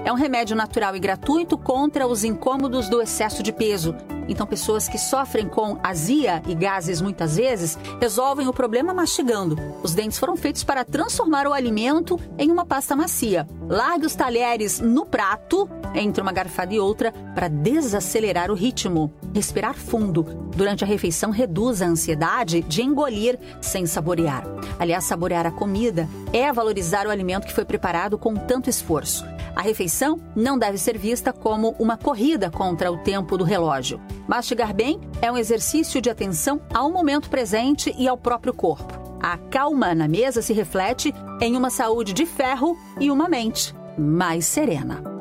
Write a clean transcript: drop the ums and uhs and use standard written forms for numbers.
É um remédio natural e gratuito contra os incômodos do excesso de peso. Então, pessoas que sofrem com azia e gases muitas vezes resolvem o problema mastigando. Os dentes foram feitos para transformar o alimento em uma pasta macia. Largue os talheres no prato, entre uma garfada e outra, para desacelerar o ritmo. Respirar fundo. Durante a refeição, reduz a ansiedade de engolir sem saborear. Aliás, saborear a comida é valorizar o alimento que foi preparado com tanto esforço. A refeição não deve ser vista como uma corrida contra o tempo do relógio. Mastigar bem é um exercício de atenção ao momento presente e ao próprio corpo. A calma na mesa se reflete em uma saúde de ferro e uma mente mais serena.